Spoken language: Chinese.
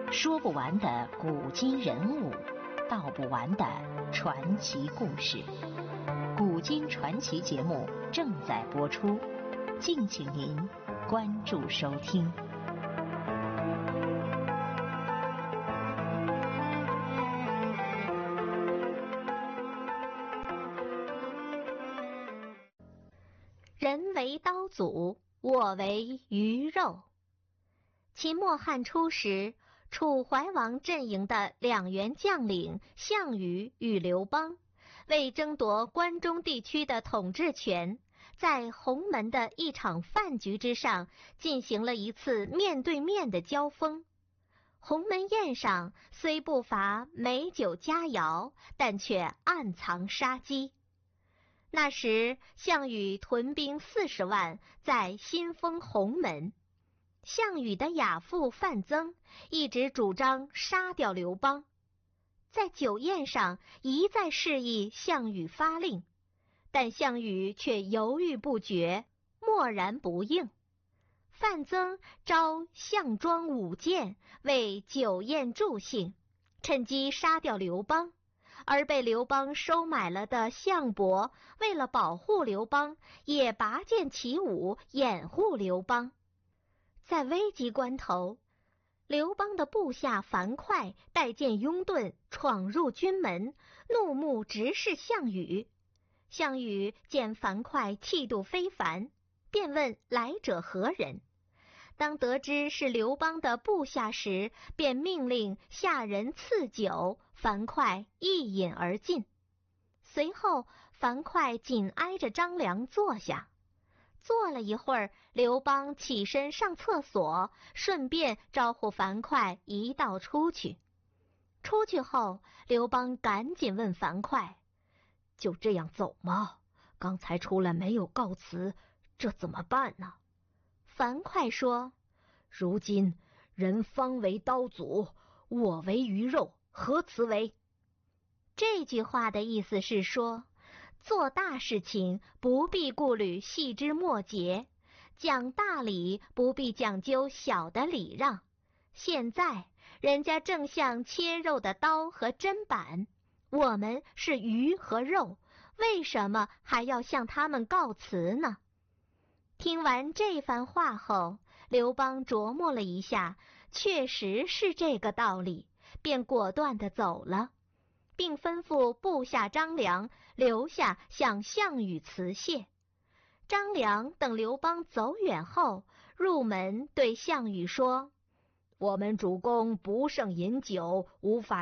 说不完的古今人物，道不完的传奇故事。古今传奇节目正在播出，敬请您关注收听。人为刀俎，我为鱼肉。秦末汉初时，楚怀王阵营的两员将领项羽与刘邦，为争夺关中地区的统治权，在鸿门的一场饭局之上进行了一次面对面的交锋。鸿门宴上虽不乏美酒佳肴，但却暗藏杀机。那时项羽屯兵40万，在新封鸿门。项羽的亚父范增一直主张杀掉刘邦，在酒宴上一再示意项羽发令，但项羽却犹豫不决，默然不应。范增招项庄舞剑为酒宴助兴，趁机杀掉刘邦，而被刘邦收买了的项伯为了保护刘邦，也拔剑起舞掩护刘邦。在危急关头，刘邦的部下樊哙带剑拥盾闯入军门，怒目直视项羽。项羽见樊哙气度非凡，便问来者何人。当得知是刘邦的部下时，便命令下人赐酒，樊哙一饮而尽。随后樊哙紧挨着张良坐下。坐了一会儿，刘邦起身上厕所，顺便招呼樊哙一道出去。出去后，刘邦赶紧问樊哙：“就这样走吗？刚才出来没有告辞，这怎么办呢？”樊哙说：“如今人方为刀俎，我为鱼肉，何辞为？”这句话的意思是说，做大事情不必顾虑细枝末节，讲大理不必讲究小的礼让。现在人家正像切肉的刀和砧板，我们是鱼和肉，为什么还要向他们告辞呢？听完这番话后，刘邦琢磨了一下，确实是这个道理，便果断地走了，并吩咐部下张良留下向项羽辞谢。张良等刘邦走远后，入门对项羽说：“我们主公不胜饮酒，无法